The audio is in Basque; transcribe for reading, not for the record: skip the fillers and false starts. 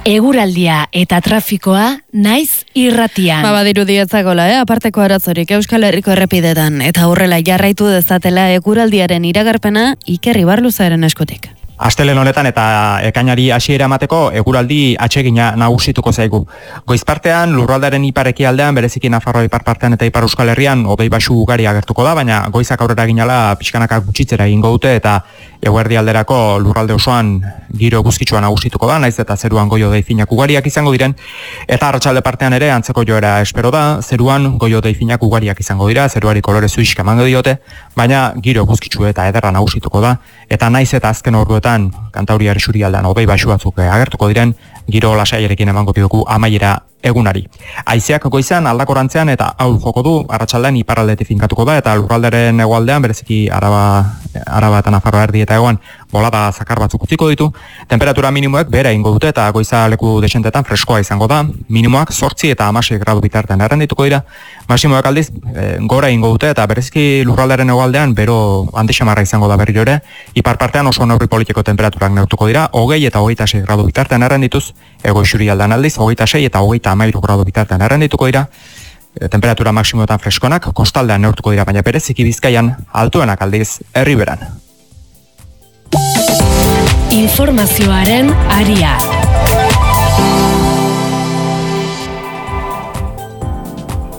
Eguraldia eta trafikoa naiz irratian. Badirudi etzagola, aparteko arazorik Euskal Herriko errepidetan eta horrela jarraitu dezatela eguraldiaren iragarpena Iker Ibarluzaren eskutik. Astelehen honetan eta ekainari hasiera emateko eguraldi atsegina nagusituko zaigu. Goizpartean lurraldearen ipar-ekialdean, bereziki Nafarroa ipar-partean eta Ipar Euskal Herrian hodei baxu ugari agertuko da, baina goizak aurrera ginala pixkanaka gutxitzera egingo dute eta eguerdi alderako lurralde osoan giro eguzkitsua nagusituko da, naiz eta zeruan goi hodei finak ugariak izango diren, eta arratsalde partean ere antzeko joera espero da, zeruan goi hodei finak ugariak izango dira, zeruari kolore zuixka emango diote, baina giro eguzkitsu eta ederra nagusituko da, eta naiz eta azken orduetan Kantauriar isurialdean hodei baxu batzuk agertuko diren, giro lasaiarekin emango diogu amaiera egunari. Haizeak goizan aldakorantzean eta ahul joko du, arratsaldean iparraldetik finkatuko da, eta lurralderen hegoaldean, bereziki Araba eta Nafarroa erdi eta egoan, bolada zakar batzuk utziko ditu. Temperatura minimoek behera ingo dute eta goiza leku desentetan freskoa izango da. Minimoak 8 eta 16 gradu bitartean errendituko dira. Maximoak aldiz gora ingo dute eta bereziki lurralderen hegoaldean bero handixamarra izango da berriro ere. Ipar partean oso neurri politiko temperaturak neurtuko dira, 20 eta 26 gradu bitartean errendituz, ego isurialdean aldiz, 26 eta 13 gradu bitartean errendituko dira. Temperatura maksimoetan freskonak, kostaldean neurtuko dira, baina bereziki Bizkaian altuenak aldiz herriberan. Informazioaren aria.